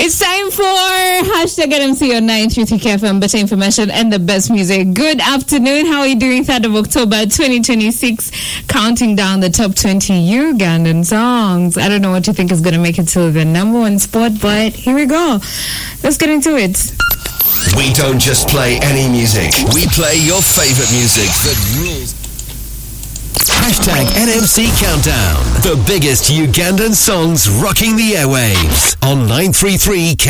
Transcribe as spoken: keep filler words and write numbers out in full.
It's time for hashtag N M C on nine three three K F M, better information and the best music. Good afternoon. How are you doing? third of October twenty twenty-six, counting down the top twenty Ugandan songs. I don't know what you think is going to make it to the number one spot, but here we go. Let's get into it. We don't just play any music. We play your favorite music that rules. Hashtag N M C Countdown. The biggest Ugandan songs rocking the airwaves on nine three three K